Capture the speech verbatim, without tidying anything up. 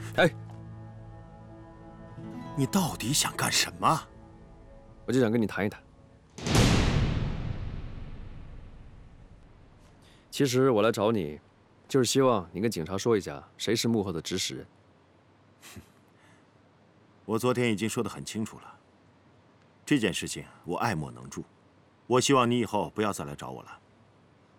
哎， 你到底想干什么？ 我就想跟你谈一谈。其实我来找你，就是希望你跟警察说一下谁是幕后的指使人。 我昨天已经说得很清楚了，这件事情我爱莫能助。我希望你以后不要再来找我了。